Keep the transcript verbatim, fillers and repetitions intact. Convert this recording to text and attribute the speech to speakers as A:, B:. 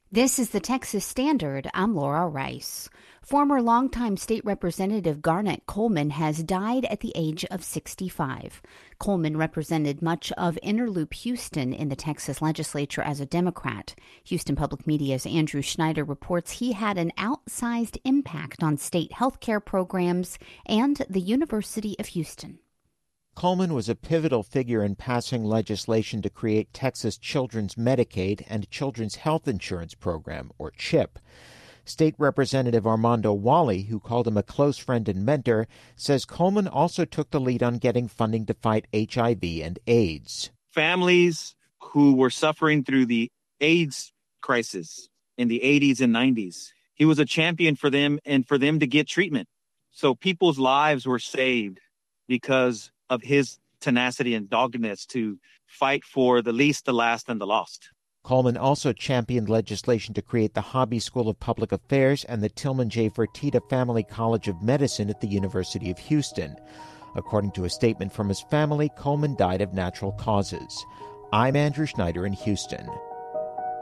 A: This is the Texas Standard. I'm Laura Rice. Former longtime state representative Garnet Coleman has died at the age of sixty-five. Coleman represented much of Interloop Houston in the Texas legislature as a Democrat. Houston Public Media's Andrew Schneider reports he had an outsized impact on state health care programs and the University of Houston.
B: Coleman was a pivotal figure in passing legislation to create Texas Children's Medicaid and Children's Health Insurance Program, or CHIP. State Representative Armando Wally, who called him a close friend and mentor, says Coleman also took the lead on getting funding to fight H I V and AIDS.
C: Families who were suffering through the AIDS crisis in the eighties and nineties, he was a champion for them and for them to get treatment. So people's lives were saved because of his tenacity and doggedness to fight for the least, the last, and the lost.
B: Coleman also championed legislation to create the Hobby School of Public Affairs and the Tillman J. Fertitta Family College of Medicine at the University of Houston. According to a statement from his family, Coleman died of natural causes. I'm Andrew Schneider in Houston.